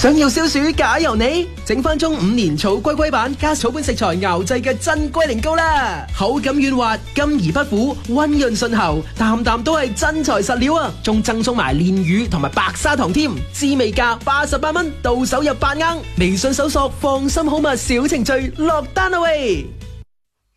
想要消暑假由你，整翻中5年草龜龜版加草本食材熬製嘅真龜苓膏啦，口感軟滑，甘而不苦，溫潤順喉，啖啖都係真材實料啊！仲贈送埋煉乳同埋白砂糖添，滋味價88蚊，到手入8盎。微信搜索放心好物小程序落單啦喂！